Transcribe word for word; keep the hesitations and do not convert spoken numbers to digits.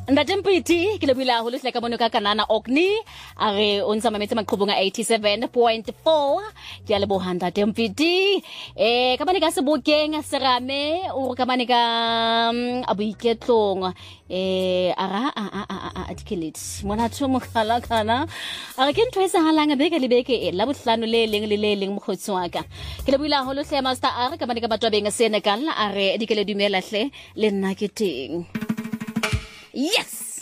Ndatemphiti ke lebile haholo hle ka mono ka kanana okni a re o ntsa mametse maqhubung a eighty-seven point four ke a leboha Ndatemphiti eh ka bane ka sebokeng a serame o re ka bane ka a boiketlong eh ara a a a a articulate mona tho mogala kana a re ke ntho e sahalang beke le beke e la bohlano le leng le le leng mokgotsi wa ka ke lebile haholo hle master a re ka bane ka batwa beng Senegal a re dikele dumela hle le nna ke teng. Yes!